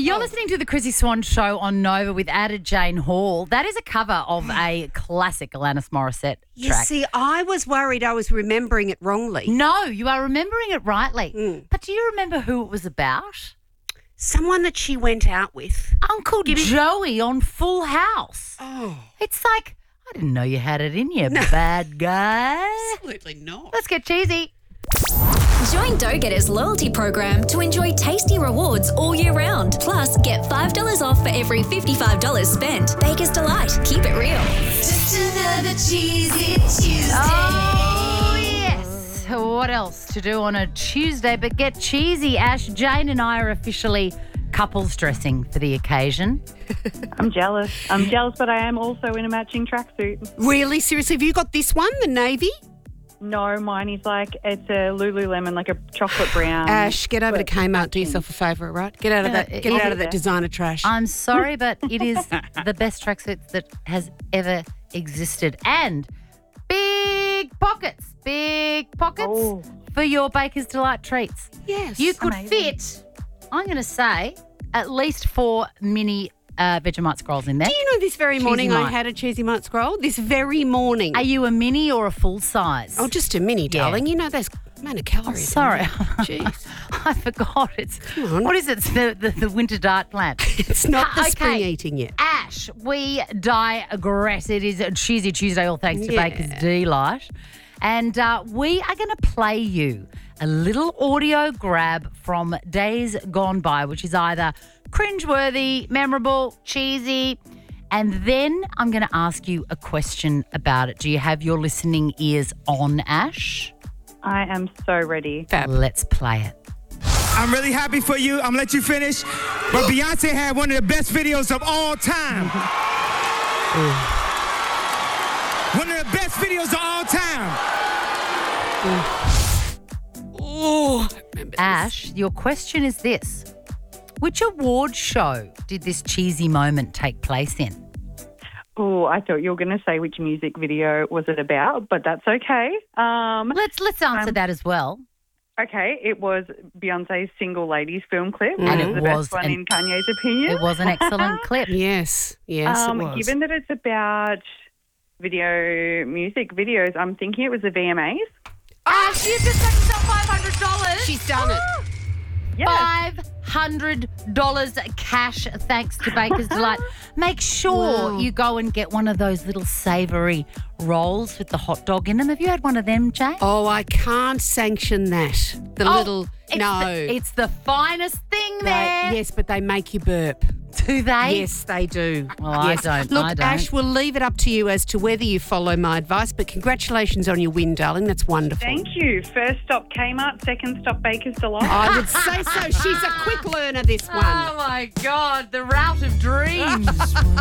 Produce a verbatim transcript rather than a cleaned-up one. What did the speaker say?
You're listening to the Chrissy Swan Show on Nova with Ada Jane Hall. That is a cover of a classic Alanis Morissette You track. see, I was worried I was remembering it wrongly. No, you are remembering it rightly. Mm. But do you remember who it was about? Someone that she went out with. Uncle Give me- Joey on Full House. Oh, It's like, I didn't know you had it in you, bad guy. absolutely not. Let's get cheesy. Join Dough Getters loyalty program to enjoy tasty rewards all year round. Plus, get five dollars off for every fifty-five dollars spent. Baker's Delight. Keep it real. Just another cheesy Tuesday. Oh, yes. What else to do on a Tuesday but get cheesy? Ash, Jane and I are officially couples dressing for the occasion. I'm jealous. I'm jealous, but I am also in a matching tracksuit. Really? Seriously? Have you got this one, the navy? No, mine is like, it's a Lululemon, like a chocolate brown. Ash, get over to Kmart. Do yourself a favour, right? Get out of that. Uh, Get it- out of that designer trash. I'm sorry, but it is the best tracksuit that has ever existed. And big pockets, big pockets Oh. for your Baker's Delight treats. yes. You could Amazing. fit, I'm going to say, at least four mini uh, Vegemite scrolls in there. Do you know this very Cheesy morning I mite. had a cheesy mite scroll? This very morning. Are you a mini or a full size? Oh, just a mini, Yeah. darling. You know those amount of calories. Sorry. Jeez. I forgot. It's on. what is it? It's the, the, the winter diet plan. It's not the Okay. spring eating yet. Ash, we digress. It is a Cheesy Tuesday, all thanks to Yeah. Baker's Delight. And uh, we are going to play you a little audio grab from days gone by, which is either cringeworthy, memorable, cheesy. And then I'm going to ask you a question about it. Do you have your listening ears on, Ash? I am so ready. Let's play it. I'm really happy for you. I'm gonna let you finish. But Beyonce had one of the best videos of all time. One of the best videos of all time. Oh, I remember this. Ash, your question is this. Which award show did this cheesy moment take place in? Oh, I thought you were going to say which music video was it about, but that's okay. Um, Let's let's answer Um, that as well. okay, it was Beyonce's Single Ladies film clip. And It's it the was best one an- in Kanye's opinion. It was an excellent clip. Yes, yes, um, it was. Given that it's about video music videos, I'm thinking it was the V M As. Ash, you just got yourself five hundred dollars. She's done it. Yes. five hundred dollars cash thanks to Baker's Delight. Make sure Wow. you go and get one of those little savoury rolls with the hot dog in them. Have you had one of them, Jane? Oh, I can't sanction that. The Oh, little, it's no. The, it's the finest thing They- there. yes, but they make you burp. Do they? Yes, they do. Well, I yes. don't, Look, I don't. Ash, we'll leave it up to you as to whether you follow my advice, but congratulations on your win, darling. That's wonderful. Thank you. First stop Kmart, second stop Baker's Delight. I would say so. She's a quick learner, this one. Oh, my God. The route of dreams.